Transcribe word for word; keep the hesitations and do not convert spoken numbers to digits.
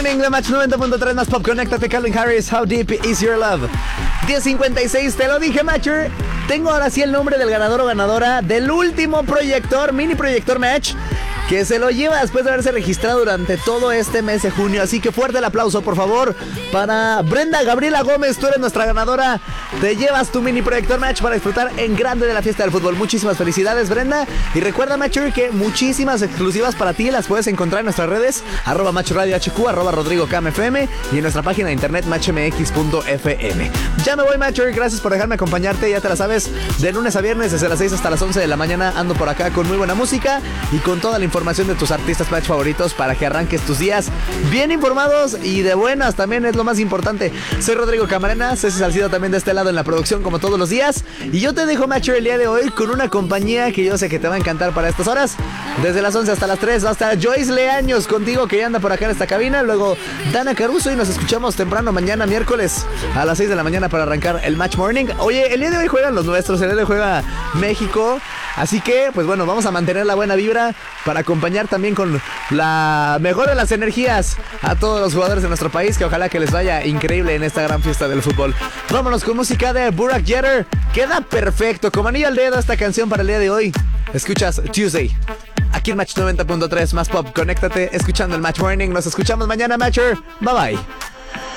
Morning de Match noventa punto tres más pop. Conéctate, Calvin Harris. How deep is your love? diez cincuenta y seis, te lo dije, Matcher. Tengo ahora sí el nombre del ganador o ganadora del último proyector, mini proyector Match, que se lo lleva después de haberse registrado durante todo este mes de junio. Así que fuerte el aplauso, por favor, para Brenda Gabriela Gómez. Tú eres nuestra ganadora. Te llevas tu mini proyector Match para disfrutar en grande de la fiesta del fútbol. Muchísimas felicidades, Brenda. Y recuerda, Matcher, que muchísimas exclusivas para ti las puedes encontrar en nuestras redes, arroba Match Radio H Q, arroba Rodrigo Cam F M, y en nuestra página de internet match m x punto f m. Ya me voy, Matcher. Gracias por dejarme acompañarte. Ya te la sabes, de lunes a viernes desde las seis hasta las once de la mañana ando por acá con muy buena música y con toda la información de tus artistas Match favoritos para que arranques tus días bien informados y de buenas, también es lo más importante. Soy Rodrigo Camarena, Ceci Salcido también de este lado en la producción como todos los días, y yo te dejo, Matcher, el día de hoy con una compañía que yo sé que te va a encantar para estas horas. Desde las once hasta las tres va a estar Joyce Leaños contigo, que ya anda por acá en esta cabina, luego Dana Caruso, y nos escuchamos temprano mañana miércoles a las seis de la mañana para arrancar el Match Morning. Oye, el día de hoy juegan los nuestros, el día de hoy juega México, así que pues bueno, vamos a mantener la buena vibra para acompañar también con la mejor de las energías a todos los jugadores de nuestro país, que ojalá que les vaya increíble en esta gran fiesta del fútbol. Vámonos con música de Burak Jeter. Queda perfecto, como anillo al dedo, esta canción para el día de hoy. Escuchas Tuesday aquí en Match noventa punto tres más pop. Conéctate escuchando el Match Morning. Nos escuchamos mañana, Matcher. Bye bye.